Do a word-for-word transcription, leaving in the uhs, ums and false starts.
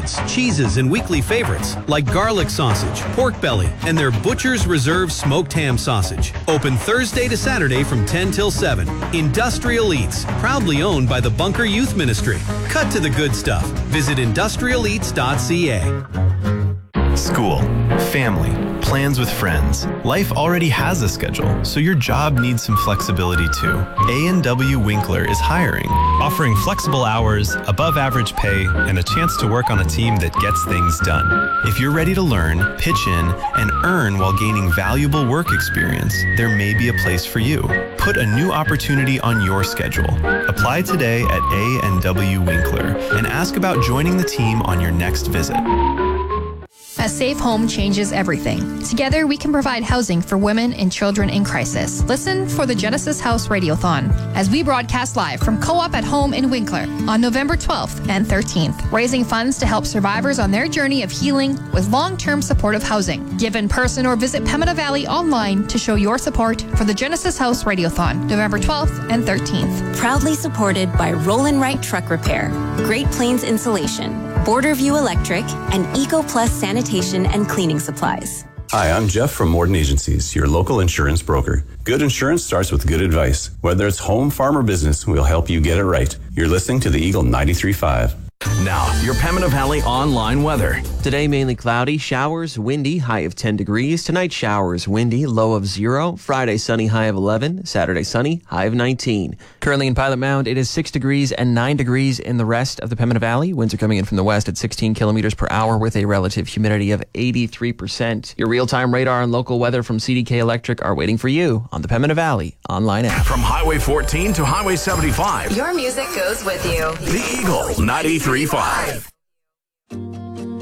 meats, cheeses, and weekly favorites like garlic sausage, pork belly, and their Butcher's Reserve smoked ham sausage. Open Thursday to Saturday from ten till seven. Industrial Eats, proudly owned by the Bunker Youth Ministry. Cut to the good stuff. Visit industrial eats dot c a. School, family, plans with friends. Life already has a schedule, so your job needs some flexibility too. A and W Winkler is hiring, offering flexible hours, above average pay, and a chance to work on a team that gets things done. If you're ready to learn, pitch in, and earn while gaining valuable work experience, there may be a place for you. Put a new opportunity on your schedule. Apply today at A and W Winkler and ask about joining the team on your next visit. A safe home changes everything. Together, we can provide housing for women and children in crisis. Listen for the Genesis House Radiothon as we broadcast live from Co-op at Home in Winkler on November twelfth and thirteenth, raising funds to help survivors on their journey of healing with long-term supportive housing. Give in person or visit Pembina Valley online to show your support for the Genesis House Radiothon, November twelfth and thirteenth. Proudly supported by Roland Wright Truck Repair, Great Plains Insulation, Borderview Electric, and Eco Plus Sanitation and Cleaning Supplies. Hi, I'm Jeff from Morton Agencies, your local insurance broker. Good insurance starts with good advice. Whether it's home, farm, or business, we'll help you get it right. You're listening to the Eagle ninety-three point five. Now, your Pembina Valley online weather. Today, mainly cloudy, showers, windy, high of ten degrees. Tonight, showers, windy, low of zero. Friday, sunny, high of eleven. Saturday, sunny, high of nineteen. Currently in Pilot Mound, it is six degrees and nine degrees in the rest of the Pembina Valley. Winds are coming in from the west at sixteen kilometers per hour with a relative humidity of eighty-three percent. Your real-time radar and local weather from C D K Electric are waiting for you on the Pembina Valley online app. From Highway fourteen to Highway seventy-five. Your music goes with you. The Eagle ninety-three point five.